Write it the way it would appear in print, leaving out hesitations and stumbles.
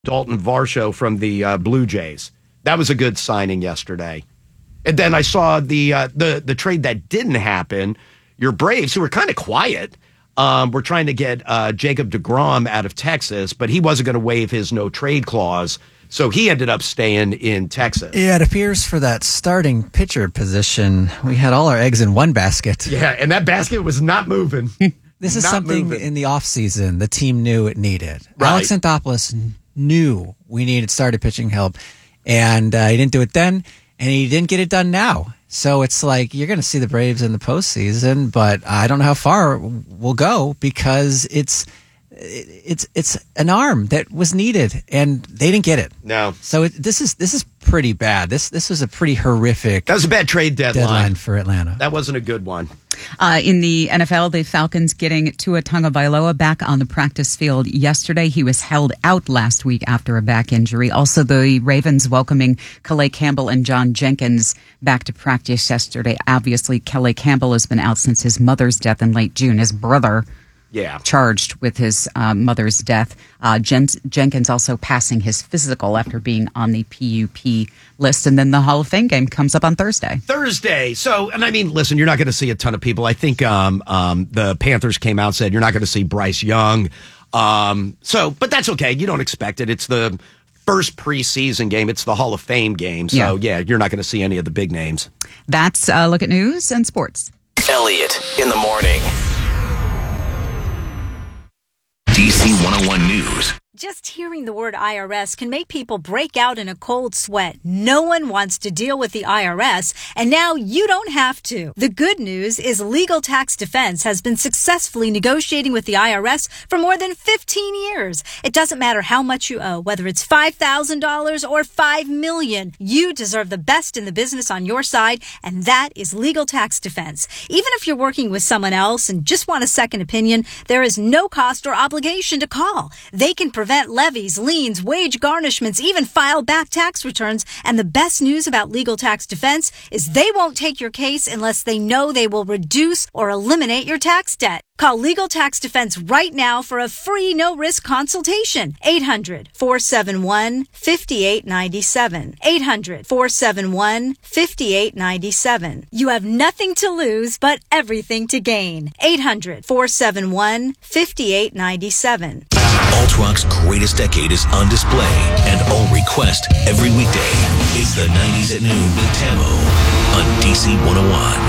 Dalton Varsho from the Blue Jays. That was a good signing yesterday. And then I saw the trade that didn't happen. Your Braves, who were kind of quiet, were trying to get Jacob deGrom out of Texas, but he wasn't going to waive his no-trade clause, so he ended up staying in Texas. Yeah, it appears for that starting pitcher position, we had all our eggs in one basket. Yeah, and that basket was not moving. This is something in the offseason the team knew it needed. Right. Alex Anthopoulos knew we needed started pitching help, and he didn't do it then, and he didn't get it done now. So it's like you're going to see the Braves in the postseason, but I don't know how far we'll go because it's an arm that was needed, and they didn't get it. No. So this is pretty bad. This was a pretty horrific. That was a bad trade deadline for Atlanta. That wasn't a good one. In the NFL, the Falcons getting Tua Tagovailoa back on the practice field yesterday. He was held out last week after a back injury. Also, the Ravens welcoming Calais Campbell and John Jenkins back to practice yesterday. Obviously, Calais Campbell has been out since his mother's death in late June. His brother charged with his mother's death. Jenkins also passing his physical after being on the PUP list. And then the Hall of Fame game comes up on Thursday. So, and I mean, listen, you're not going to see a ton of people. I think the Panthers came out and said you're not going to see Bryce Young. But that's okay. You don't expect it. It's the first preseason game. It's the Hall of Fame game. So, yeah you're not going to see any of the big names. That's a look at news and sports. Elliot in the morning. DC 101 News. Just hearing the word IRS can make people break out in a cold sweat. No one wants to deal with the IRS, and now you don't have to. The good news is Legal Tax Defense has been successfully negotiating with the IRS for more than 15 years. It doesn't matter how much you owe, whether it's $5,000 or $5 million. You deserve the best in the business on your side, and that is Legal Tax Defense. Even if you're working with someone else and just want a second opinion, there is no cost or obligation to call. They can prevent levies, liens, wage garnishments, even file back tax returns. And the best news about Legal Tax Defense is they won't take your case unless they know they will reduce or eliminate your tax debt. Call Legal Tax Defense right now for a free no-risk consultation. 800-471-5897. 800-471-5897. You have nothing to lose but everything to gain. 800-471-5897. Alt Rock's greatest decade is on display and all request every weekday. It's the 90s at noon with Tamo on DC 101.